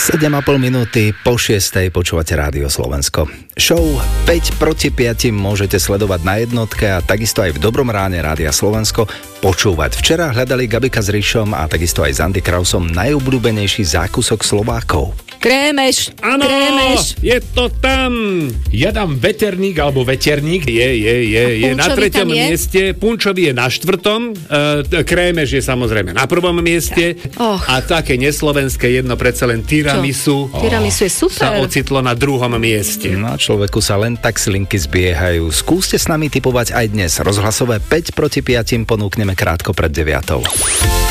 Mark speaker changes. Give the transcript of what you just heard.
Speaker 1: 7,5 minúty po 6. počúvate Rádio Slovensko. Show 5 proti 5 môžete sledovať na jednotke a takisto aj v Dobrom ráne Rádia Slovensko počúvať. Včera hľadali Gabika s Rišom a takisto aj s Andy Krausom najobľúbenejší zákusok Slovákov.
Speaker 2: Krémeš.
Speaker 3: Áno,
Speaker 2: Krémeš.
Speaker 3: je to tam. Ja dám veterník alebo veterník. Je na 3. mieste. Punčový je na 4. Krémeš je samozrejme na 1. mieste. A také neslovenské jedno predsa len tiramisu.
Speaker 2: Tiramisu je super.
Speaker 3: Sa ocitlo na 2. mieste.
Speaker 1: No, človeku sa len tak slinky zbiehajú. Skúste s nami tipovať aj dnes. Rozhlasové 5 proti 5 ponúkneme krátko pred 9.